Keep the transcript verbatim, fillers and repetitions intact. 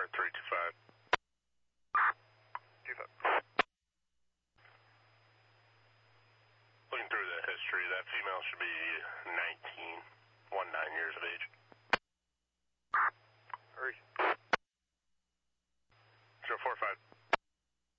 Tower three two five. two five. Looking through the history, that female should be nineteen, one nine years of age.